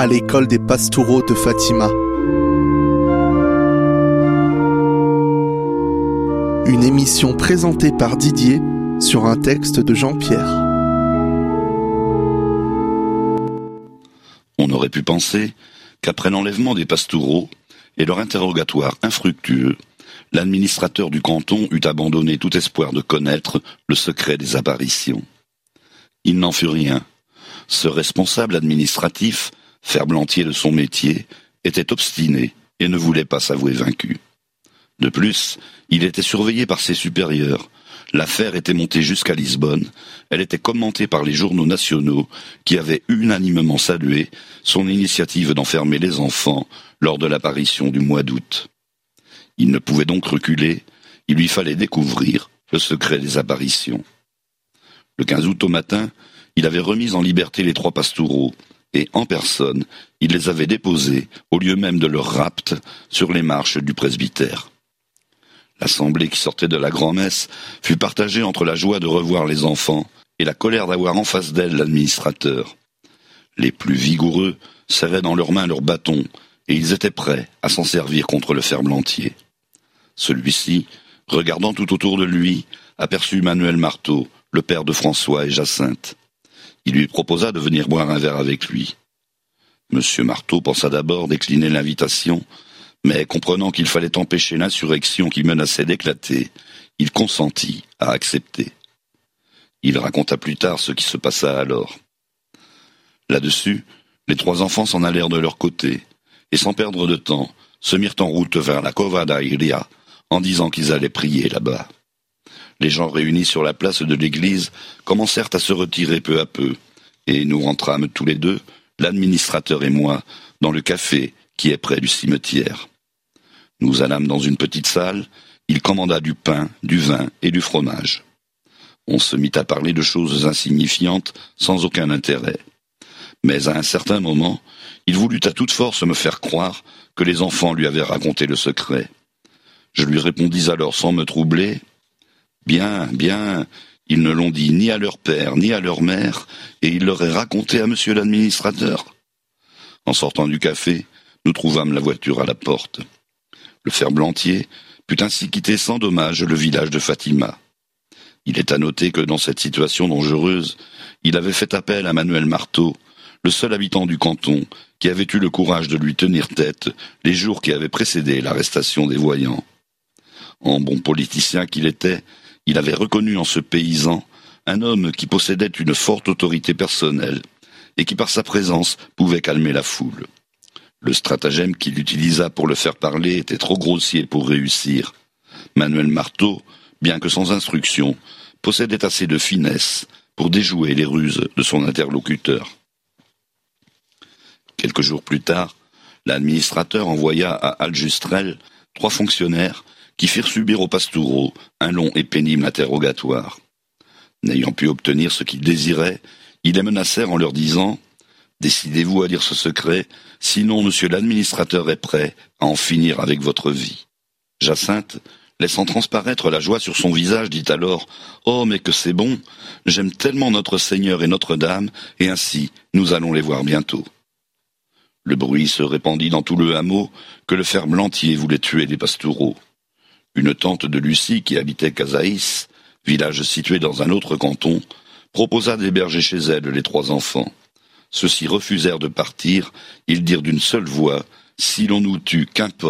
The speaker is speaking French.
à l'école des Pastoureaux de Fatima. Une émission présentée par Didier sur un texte de Jean-Pierre. On aurait pu penser qu'après l'enlèvement des Pastoureaux et leur interrogatoire infructueux, l'administrateur du canton eût abandonné tout espoir de connaître le secret des apparitions. Il n'en fut rien. Ce responsable administratif, ferblantier de son métier, était obstiné et ne voulait pas s'avouer vaincu. De plus, il était surveillé par ses supérieurs. L'affaire était montée jusqu'à Lisbonne. Elle était commentée par les journaux nationaux qui avaient unanimement salué son initiative d'enfermer les enfants lors de l'apparition du mois d'août. Il ne pouvait donc reculer, il lui fallait découvrir le secret des apparitions. Le 15 août au matin, il avait remis en liberté les 3 Pastoureaux, et en personne, il les avait déposés, au lieu même de leur rapt, sur les marches du presbytère. L'assemblée qui sortait de la grand-messe fut partagée entre la joie de revoir les enfants et la colère d'avoir en face d'elle l'administrateur. Les plus vigoureux serraient dans leurs mains leurs bâtons, et ils étaient prêts à s'en servir contre le ferblantier. Celui-ci, regardant tout autour de lui, aperçut Manuel Marteau, le père de François et Jacinthe. Il lui proposa de venir boire un verre avec lui. Monsieur Marteau pensa d'abord décliner l'invitation, mais comprenant qu'il fallait empêcher l'insurrection qui menaçait d'éclater, il consentit à accepter. Il raconta plus tard ce qui se passa alors. Là-dessus, les 3 enfants s'en allèrent de leur côté, et sans perdre de temps, se mirent en route vers la Cova da Iria, en disant qu'ils allaient prier là-bas. Les gens réunis sur la place de l'église commencèrent à se retirer peu à peu, et nous rentrâmes tous les deux, l'administrateur et moi, dans le café qui est près du cimetière. Nous allâmes dans une petite salle, il commanda du pain, du vin et du fromage. On se mit à parler de choses insignifiantes, sans aucun intérêt. Mais à un certain moment, il voulut à toute force me faire croire que les enfants lui avaient raconté le secret. Je lui répondis alors sans me troubler: « Bien, bien, ils ne l'ont dit ni à leur père ni à leur mère, et ils l'auraient raconté à monsieur l'administrateur. » En sortant du café, nous trouvâmes la voiture à la porte. Le ferblantier put ainsi quitter sans dommage le village de Fatima. Il est à noter que dans cette situation dangereuse, il avait fait appel à Manuel Marteau, le seul habitant du canton qui avait eu le courage de lui tenir tête les jours qui avaient précédé l'arrestation des voyants. En bon politicien qu'il était, il avait reconnu en ce paysan un homme qui possédait une forte autorité personnelle et qui par sa présence pouvait calmer la foule. Le stratagème qu'il utilisa pour le faire parler était trop grossier pour réussir. Manuel Marteau, bien que sans instruction, possédait assez de finesse pour déjouer les ruses de son interlocuteur. Quelques jours plus tard, l'administrateur envoya à Aljustrel 3 fonctionnaires qui firent subir aux Pastoureaux un long et pénible interrogatoire. N'ayant pu obtenir ce qu'ils désiraient, ils les menacèrent en leur disant: « Décidez-vous à dire ce secret, sinon monsieur l'administrateur est prêt à en finir avec votre vie. » Jacinthe, laissant transparaître la joie sur son visage, dit alors: « Oh, mais que c'est bon! J'aime tellement notre Seigneur et Notre-Dame, et ainsi nous allons les voir bientôt. » Le bruit se répandit dans tout le hameau que le ferblantier voulait tuer les Pastoureaux. Une tante de Lucie qui habitait Casaïs, village situé dans un autre canton, proposa d'héberger chez elle les 3 enfants. Ceux-ci refusèrent de partir, ils dirent d'une seule voix: « Si l'on nous tue, qu'importe.